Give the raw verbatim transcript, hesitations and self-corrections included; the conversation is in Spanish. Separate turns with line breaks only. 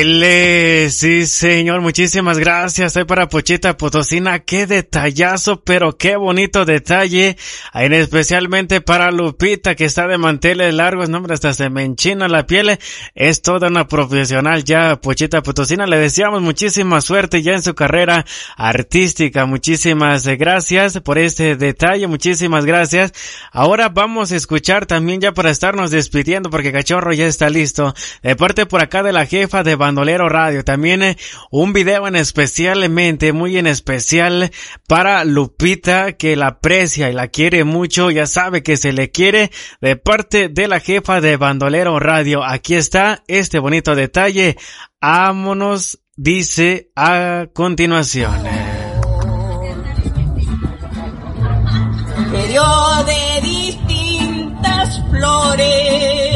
Sí, señor, muchísimas gracias. Estoy para Pochita Potosina. Qué detallazo, pero qué bonito detalle. En especialmente para Lupita, que está de manteles largos. No, hombre, hasta se me enchina la piel. Es toda una profesional ya, Pochita Potosina. Le deseamos muchísima suerte ya en su carrera artística. Muchísimas gracias por este detalle. Muchísimas gracias. Ahora vamos a escuchar también ya para estarnos despidiendo, porque Cachorro ya está listo. De parte por acá de la jefa de Bandolero Radio, también eh, un video en especialmente, muy en especial para Lupita, que la aprecia y la quiere mucho, ya sabe que se le quiere, de parte de la jefa de Bandolero Radio. Aquí está este bonito detalle. Vámonos, dice a continuación.
Me dio de distintas flores